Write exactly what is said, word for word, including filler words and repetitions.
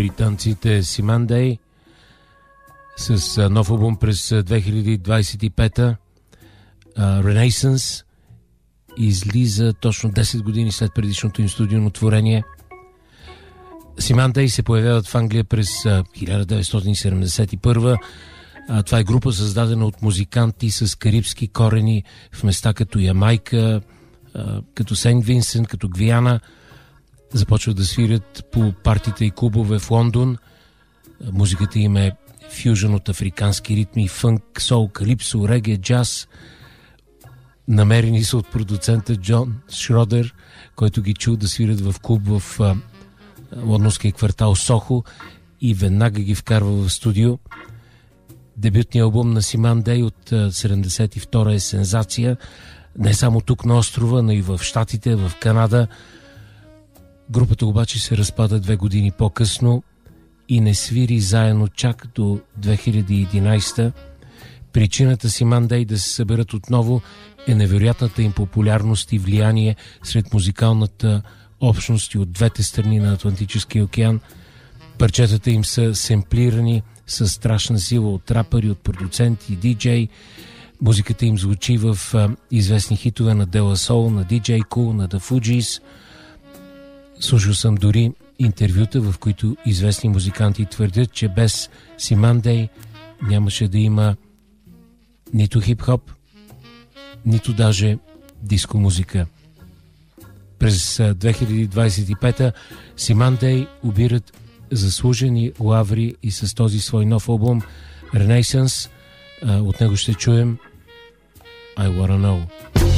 британците Simandei с нов албум през две хиляди двадесет и пета, Renaissance, излиза точно десет години след предишното им студийно творение. Simandei се появяват в Англия през хиляда деветстотин седемдесет и първа. Това е група, създадена от музиканти с карибски корени в места като Ямайка, като Сейнт Винсент, като Гвиана. Започват да свирят по партите и клубове в Лондон. Музиката им е фюжън от африкански ритми, фънк, сол, калипсо, реге, джаз. Намерени са от продуцента Джон Шродер, който ги чул да свирят в клуб в а, лондонския квартал Сохо и веднага ги вкарва в студио. Дебютният албум на Simandei от а, седемдесет и втора е сензация. Не само тук на острова, но и в Щатите, в Канада. Групата обаче се разпада две години по-късно и не свири заедно чак до две хиляди и единадесета. Причината Simandei да се съберат отново е невероятната им популярност и влияние сред музикалната общност и от двете страни на Атлантическия океан. Парчетата им са семплирани с страшна сила от рапъри, от продуценти, диджей. Музиката им звучи в а, известни хитове на Дела Сол, на ди джей Cool, на The Fugees. Слушал съм дори интервюта, в които известни музиканти твърдят, че без Simandei нямаше да има нито хип-хоп, нито даже диско музика. През две хиляди двадесет и пета Simandei обират заслужени лаври и с този свой нов албум Renaissance от него ще чуем I Wanna Know.